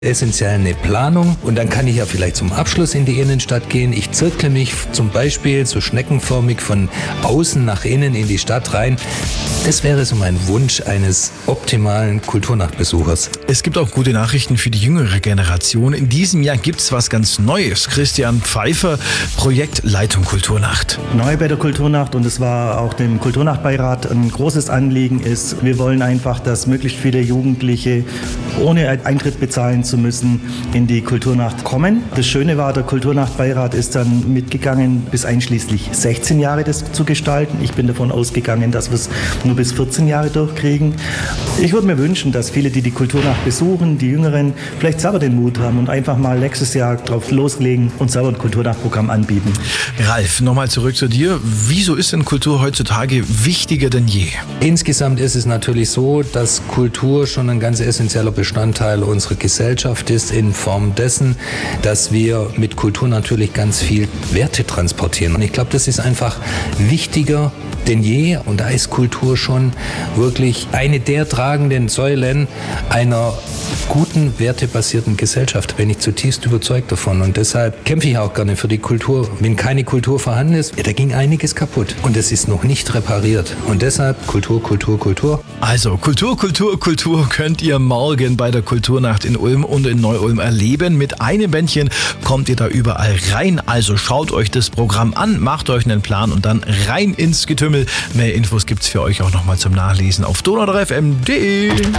essentiell eine Planung und dann kann ich ja vielleicht zum Abschluss in die Innenstadt gehen. Ich zirkle mich zum Beispiel so schneckenförmig von außen nach innen in die Stadt rein. Das wäre so mein Wunsch eines optimalen Kulturnachtbesuchers. Es gibt auch gute Nachrichten für die jüngere Generation. In diesem Jahr gibt es was ganz Neues. Christian Pfeiffer, Projektleitung Kulturnacht. Neu bei der Kulturnacht, und es war auch dem Kulturnachtbeirat ein großes Anliegen, ist, wir wollen einfach, dass möglichst viele Jugendliche ohne Eintritt bezahlen zu müssen in die Kulturnacht kommen. Das Schöne war, der Kulturnachtbeirat ist dann mitgegangen, bis einschließlich 16 Jahre das zu gestalten. Ich bin davon ausgegangen, dass wir es nur bis 14 Jahre durchkriegen. Ich würde mir wünschen, dass viele, die die Kulturnacht besuchen, die Jüngeren, vielleicht selber den Mut haben und einfach mal nächstes Jahr drauf loslegen und selber ein Kulturnachtprogramm anbieten. Ralf, nochmal zurück zu dir. Wieso ist denn Kultur heutzutage wichtiger denn je? Insgesamt ist es natürlich so, dass Kultur schon ein ganz essentieller Bestandteil unserer Gesellschaft ist, in Form dessen, dass wir mit Kultur natürlich ganz viel Werte transportieren. Und ich glaube, das ist einfach wichtiger denn je. Und da ist Kultur schon wirklich eine der tragenden Säulen einer guten, wertebasierten Gesellschaft. Bin ich zutiefst überzeugt davon. Und deshalb kämpfe ich auch gerne für die Kultur. Wenn keine Kultur vorhanden ist, ja, da ging einiges kaputt. Und es ist noch nicht repariert. Und deshalb Kultur, Kultur, Kultur. Also Kultur, Kultur, Kultur könnt ihr morgen bei der Kulturnacht in Ulm und in Neu-Ulm erleben. Mit einem Bändchen kommt ihr da überall rein. Also schaut euch das Programm an, macht euch einen Plan und dann rein ins Getümmel. Mehr Infos gibt's für euch auch nochmal zum Nachlesen auf donau3fm.de.